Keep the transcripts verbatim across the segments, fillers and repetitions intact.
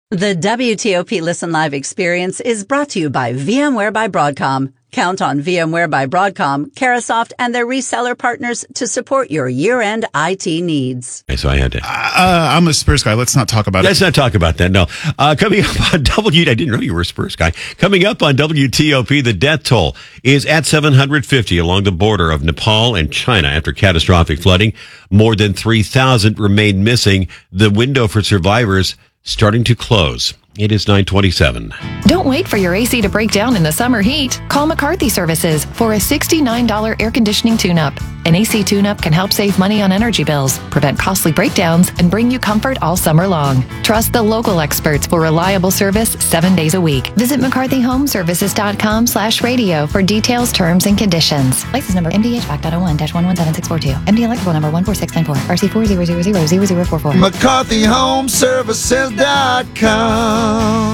The W T O P Listen Live experience is brought to you by VMware by Broadcom. Count on VMware by Broadcom, Carahsoft, and their reseller partners to support your year-end I T needs. Okay, so I had to. Uh, I'm a Spurs guy. Let's not talk about Let's it. Let's not talk about that, no. Uh, coming up on W, I didn't know you were a Spurs guy. Coming up on W T O P, the death toll is at seven hundred fifty along the border of Nepal and China after catastrophic flooding. More than three thousand remain missing. The window for survivors starting to close. It is nine twenty-seven. Don't wait for your A C to break down in the summer heat. Call McCarthy Services for a sixty-nine dollars air conditioning tune-up. An A C tune-up can help save money on energy bills, prevent costly breakdowns, and bring you comfort all summer long. Trust the local experts for reliable service seven days a week. Visit McCarthyHomeservices.com slash radio for details, terms, and conditions. License number M D H V A C one one one one seven six four two. M D electrical number one four six nine four. R C four zero zero zero zero zero four four. McCarthy Home Services dot com.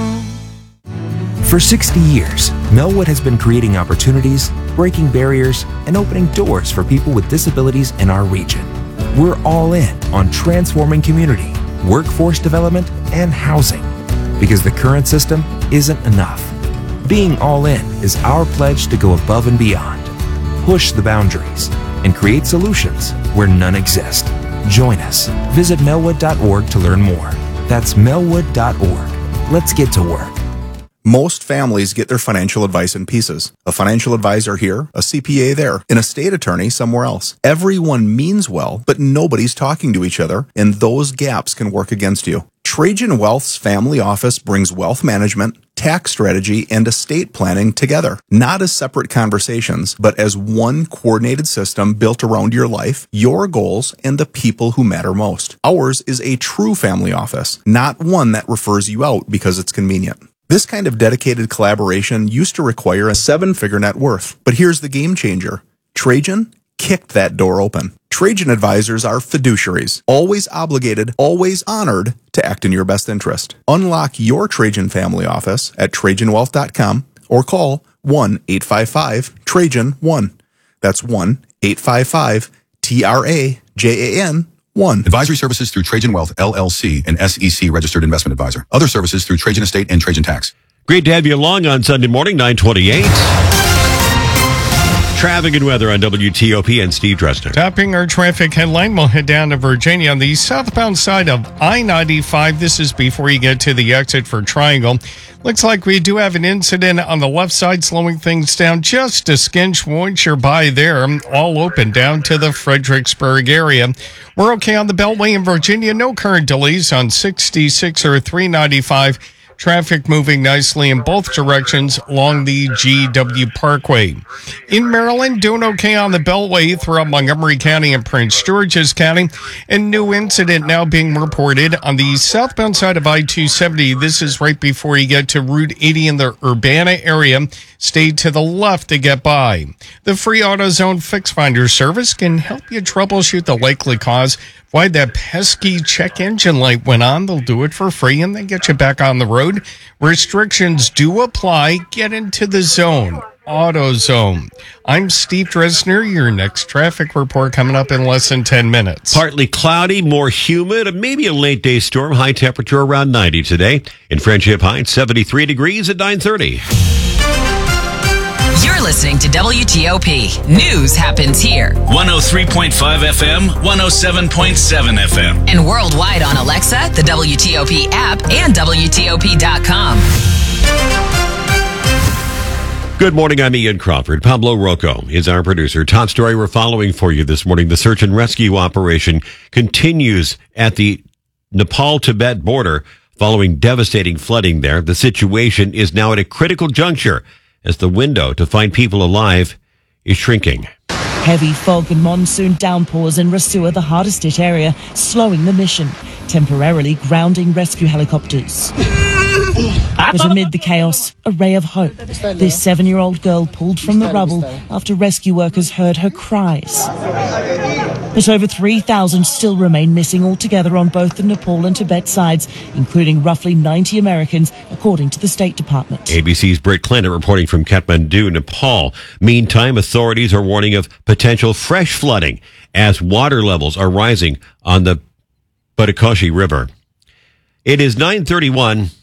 For sixty years, Melwood has been creating opportunities, breaking barriers, and opening doors for people with disabilities in our region. We're all in on transforming community, workforce development, and housing, because the current system isn't enough. Being all in is our pledge to go above and beyond, push the boundaries, and create solutions where none exist. Join us. Visit melwood dot org to learn more. That's melwood dot org. Let's get to work. Most families get their financial advice in pieces. A financial advisor here, a C P A there, an estate attorney somewhere else. Everyone means well, but nobody's talking to each other, and those gaps can work against you. Trajan Wealth's family office brings wealth management, tax strategy, and estate planning together. Not as separate conversations, but as one coordinated system built around your life, your goals, and the people who matter most. Ours is a true family office, not one that refers you out because it's convenient. This kind of dedicated collaboration used to require a seven-figure net worth. But here's the game changer. Trajan kicked that door open. Trajan advisors are fiduciaries, always obligated, always honored to act in your best interest. Unlock your Trajan family office at trajan wealth dot com or call one eight five five Trajan one. That's one eight five five T R A J A N one. Advisory services through Trajan Wealth, L L C, an S E C registered investment advisor. Other services through Trajan Estate and Trajan Tax. Great to have you along on Sunday morning, nine twenty-eight. Traffic and weather on W T O P and Steve Dresner. Topping our traffic headline, we'll head down to Virginia on the southbound side of I ninety-five. This is before you get to the exit for Triangle. Looks like we do have an incident on the left side, slowing things down just a skinch once you're by there. All open down to the Fredericksburg area. We're okay on the Beltway in Virginia. No current delays on sixty-six or three ninety-five. Traffic moving nicely in both directions along the G W Parkway. In Maryland, doing okay on the Beltway throughout Montgomery County and Prince George's County. A new incident now being reported on the southbound side of I two seventy. This is right before you get to Route eighty in the Urbana area. Stay to the left to get by. The free AutoZone Fix Finder service can help you troubleshoot the likely cause. Why that pesky check engine light went on, they'll do it for free and then get you back on the road. Restrictions do apply. Get into the zone. AutoZone. I'm Steve Dresner. Your next traffic report coming up in less than ten minutes. Partly cloudy, more humid, maybe a late day storm. High temperature around ninety today. In Friendship Heights, seventy-three degrees at nine thirty. You're listening to W T O P. News happens here. one oh three point five F M, one oh seven point seven F M. And worldwide on Alexa, the W T O P app, and W T O P dot com. Good morning, I'm Ian Crawford. Pablo Rocco is our producer. Top story we're following for you this morning. The search and rescue operation continues at the Nepal-Tibet border following devastating flooding there. The situation is now at a critical juncture as the window to find people alive is shrinking. Heavy fog and monsoon downpours in Rasua, the hardest hit area, slowing the mission, temporarily grounding rescue helicopters. But amid the chaos, a ray of hope. This seven-year-old girl pulled from the rubble after rescue workers heard her cries. But over three thousand still remain missing altogether on both the Nepal and Tibet sides, including roughly ninety Americans, according to the State Department. A B C's Britt Clinton reporting from Kathmandu, Nepal. Meantime, authorities are warning of potential fresh flooding as water levels are rising on the Badakoshi River. It is nine thirty-one.